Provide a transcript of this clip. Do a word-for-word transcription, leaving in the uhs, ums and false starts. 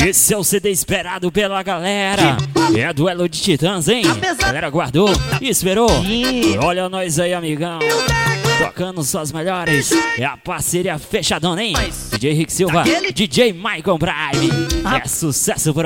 Esse é o C D esperado pela galera. É duelo de titãs, hein? A galera guardou e esperou. Olha nós aí, amigão. Tocando suas melhores. É a parceria fechadona, hein? D J Rick Silva, D J Michael Bride. É sucesso por